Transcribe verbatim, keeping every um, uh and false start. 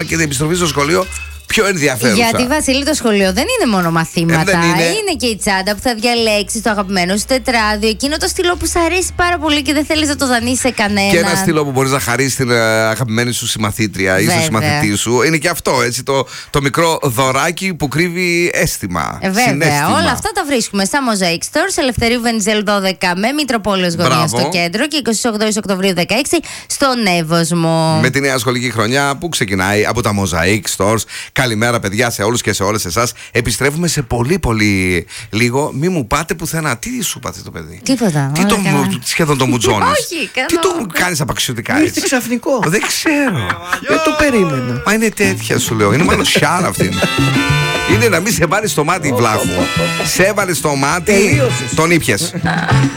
και την επιστροφή στο σχολείο πιο ενδιαφέρουσα. Γιατί, Βασίλη, το σχολείο δεν είναι μόνο μαθήματα. Ε, δεν είναι. είναι και η τσάντα που θα διαλέξει, το αγαπημένο σου τετράδιο, εκείνο το στυλό που σου αρέσει πάρα πολύ και δεν θέλει να το δανείσει σε κανέναν. Και ένα στυλό που μπορεί να χαρίσει την αγαπημένη σου συμμαθήτρια ή στο συμμαθητή σου. Είναι και αυτό, έτσι, το, το μικρό δωράκι που κρύβει αίσθημα. Ε, βέβαια. Συναίσθημα. Όλα αυτά τα βρίσκουμε στα Mosaic Stores, Ελευθερίου Βενιζέλου δώδεκα με Μητροπόλεως Γωνία στο κέντρο και είκοσι οκτώ Οκτωβρίου δεκαέξι στον Εύωσμο. Με τη νέα σχολική χρονιά που ξεκινάει από τα Mosaic Stores. Καλημέρα, παιδιά, σε όλους και σε όλες εσάς. Επιστρέφουμε σε πολύ πολύ λίγο. Μη μου πάτε πουθενά. Τι σου πάτε το παιδί? Τίποτα. Τι το, σχεδόν το μουτζώνεις? Όχι, κάνω... Τι το κάνεις απαξιωτικά έτσι? Ήρθε ξαφνικό. Δεν ξέρω. Δεν το περίμενα. Μα είναι τέτοια, σου λέω. Είναι μάλλον σιάρα αυτή. Είναι να μην σε βάλει στο μάτι, βλάχου. Σε έβαλε στο μάτι, τον ήπιες.